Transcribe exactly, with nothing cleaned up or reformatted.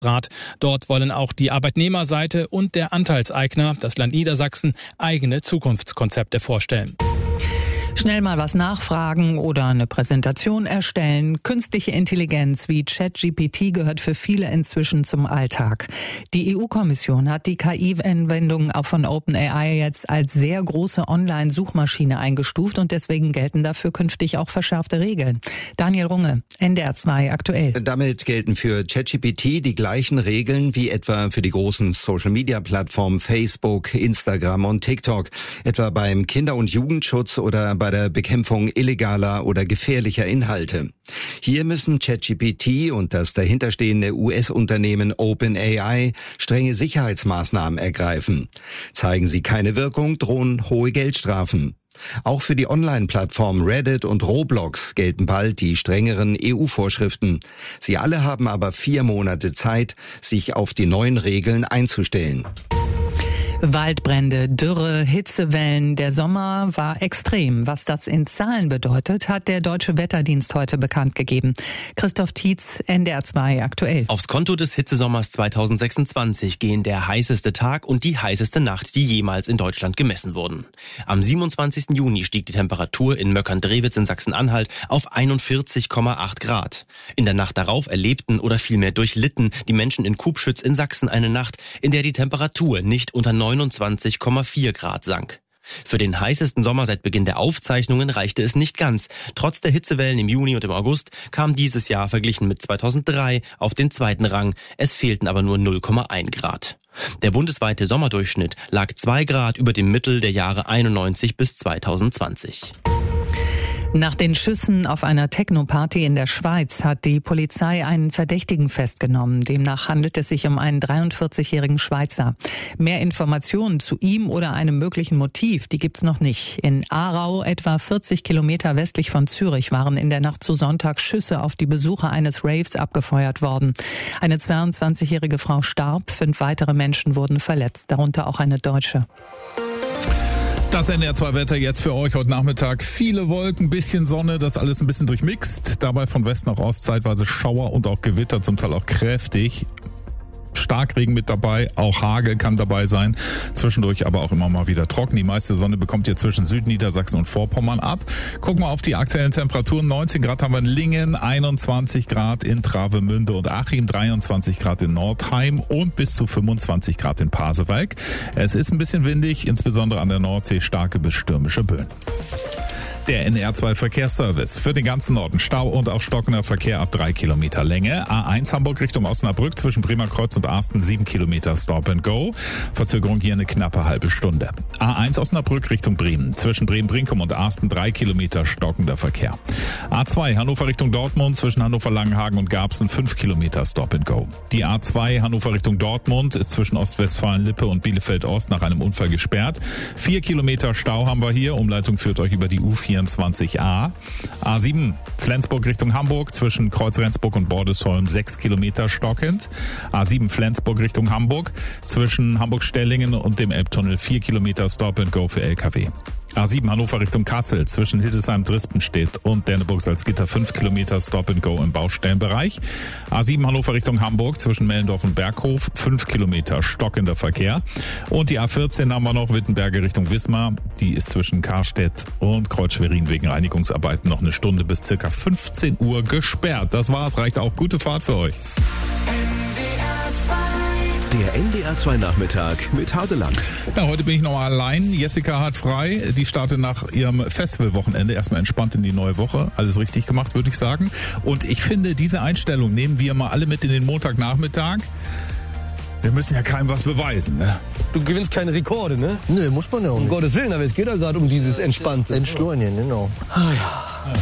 Rat. Dort wollen auch die Arbeitnehmerseite und der Anteilseigner, das Land Niedersachsen, eigene Zukunftskonzepte vorstellen. Schnell mal was nachfragen oder eine Präsentation erstellen. Künstliche Intelligenz wie ChatGPT gehört für viele inzwischen zum Alltag. Die E U-Kommission hat die K I-Anwendung auch von OpenAI jetzt als sehr große Online-Suchmaschine eingestuft und deswegen gelten dafür künftig auch verschärfte Regeln. Daniel Runge, N D R zwei aktuell. Damit gelten für ChatGPT die gleichen Regeln wie etwa für die großen Social-Media-Plattformen Facebook, Instagram und TikTok, etwa beim Kinder- und Jugendschutz oder bei der Bekämpfung illegaler oder gefährlicher Inhalte. Hier müssen ChatGPT und das dahinterstehende U S-Unternehmen OpenAI strenge Sicherheitsmaßnahmen ergreifen. Zeigen sie keine Wirkung, drohen hohe Geldstrafen. Auch für die Online-Plattformen Reddit und Roblox gelten bald die strengeren E U-Vorschriften. Sie alle haben aber vier Monate Zeit, sich auf die neuen Regeln einzustellen. Waldbrände, Dürre, Hitzewellen. Der Sommer war extrem. Was das in Zahlen bedeutet, hat der Deutsche Wetterdienst heute bekannt gegeben. Christoph Tietz, N D R zwei aktuell. Aufs Konto des Hitzesommers zweitausendsechsundzwanzig gehen der heißeste Tag und die heißeste Nacht, die jemals in Deutschland gemessen wurden. Am siebenundzwanzigsten Juni stieg die Temperatur in Möckern-Drewitz in Sachsen-Anhalt auf einundvierzig Komma acht Grad. In der Nacht darauf erlebten oder vielmehr durchlitten die Menschen in Kubschütz in Sachsen eine Nacht, in der die Temperatur nicht unter neunundzwanzig Komma vier Grad sank. Für den heißesten Sommer seit Beginn der Aufzeichnungen reichte es nicht ganz. Trotz der Hitzewellen im Juni und im August kam dieses Jahr verglichen mit zweitausenddrei auf den zweiten Rang. Es fehlten aber nur null Komma eins Grad. Der bundesweite Sommerdurchschnitt lag zwei Grad über dem Mittel der Jahre einundneunzig bis zweitausendzwanzig. Nach den Schüssen auf einer Techno-Party in der Schweiz hat die Polizei einen Verdächtigen festgenommen. Demnach handelt es sich um einen dreiundvierzigjährigen Schweizer. Mehr Informationen zu ihm oder einem möglichen Motiv, die gibt's noch nicht. In Aarau, etwa vierzig Kilometer westlich von Zürich, waren in der Nacht zu Sonntag Schüsse auf die Besucher eines Raves abgefeuert worden. Eine zweiundzwanzigjährige Frau starb, fünf weitere Menschen wurden verletzt, darunter auch eine Deutsche. Das N D R zwei Wetter jetzt für euch heute Nachmittag. Viele Wolken, bisschen Sonne, das alles ein bisschen durchmixt. Dabei von West nach Ost zeitweise Schauer und auch Gewitter, zum Teil auch kräftig. Starkregen mit dabei, auch Hagel kann dabei sein. Zwischendurch aber auch immer mal wieder trocken. Die meiste Sonne bekommt ihr zwischen Südniedersachsen und Vorpommern ab. Gucken wir auf die aktuellen Temperaturen. neunzehn Grad haben wir in Lingen, einundzwanzig Grad in Travemünde und Achim, dreiundzwanzig Grad in Nordheim und bis zu fünfundzwanzig Grad in Pasewalk. Es ist ein bisschen windig, insbesondere an der Nordsee starke bis stürmische Böen. Der N D R zwei Verkehrsservice. Für den ganzen Norden Stau und auch stockender Verkehr ab drei Kilometer Länge. A eins Hamburg Richtung Osnabrück zwischen Bremerkreuz und Arsten sieben Kilometer Stop and Go. Verzögerung hier eine knappe halbe Stunde. A eins Osnabrück Richtung Bremen. Zwischen Bremen-Brinkum und Arsten drei Kilometer stockender Verkehr. A zwei Hannover Richtung Dortmund zwischen Hannover-Langenhagen und Garbsen fünf Kilometer Stop and Go. Die A zwei Hannover Richtung Dortmund ist zwischen Ostwestfalen-Lippe und Bielefeld-Ost nach einem Unfall gesperrt. Vier Kilometer Stau haben wir hier. Umleitung führt euch über die U vierundzwanzig A. A sieben Flensburg Richtung Hamburg zwischen Kreuz-Rendsburg und Bordesholm sechs Kilometer stockend. A sieben Flensburg Richtung Hamburg zwischen Hamburg-Stellingen und dem Elbtunnel vier Kilometer Stop and Go für L K W. A sieben Hannover Richtung Kassel zwischen Hildesheim-Drispenstedt und Derneburg-Salzgitter fünf Kilometer Stop and Go im Baustellenbereich. A sieben Hannover Richtung Hamburg zwischen Mellendorf und Berghof fünf Kilometer stockender Verkehr. Und die A vierzehn haben wir noch Wittenberge Richtung Wismar. Die ist zwischen Karstedt und Kreuzschwerin wegen Reinigungsarbeiten noch eine Stunde bis circa fünfzehn Uhr gesperrt. Das war's, reicht auch. Gute Fahrt für euch. Der N D R zwei Nachmittag mit Hardeland. Ja, heute bin ich noch allein. Jessica hat frei. Die startet nach ihrem Festivalwochenende erstmal entspannt in die neue Woche. Alles richtig gemacht, würde ich sagen. Und ich finde, diese Einstellung nehmen wir mal alle mit in den Montagnachmittag. Wir müssen ja keinem was beweisen, ne? Du gewinnst keine Rekorde, ne? Nee, muss man ja auch nicht. Um Gottes Willen, aber es geht ja gerade um dieses Entspannte. Entschleunigen, genau. Ah ja.